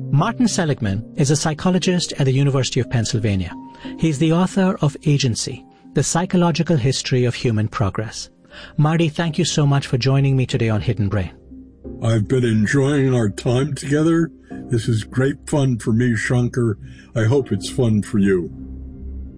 Martin Seligman is a psychologist at the University of Pennsylvania. He's the author of Agency, The Psychological History of Human Progress. Marty, thank you so much for joining me today on Hidden Brain. I've been enjoying our time together. This is great fun for me, Shankar. I hope it's fun for you.